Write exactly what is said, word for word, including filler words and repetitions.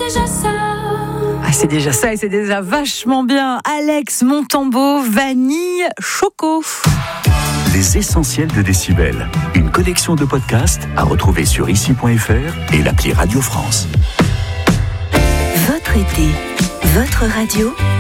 déjà ça. Ah, c'est déjà ça et c'est déjà vachement bien. Alex Montembeault, Vanille Choco. Les essentiels de Décibel. Une collection de podcasts à retrouver sur ici point f r et l'appli Radio France. Votre été, votre radio.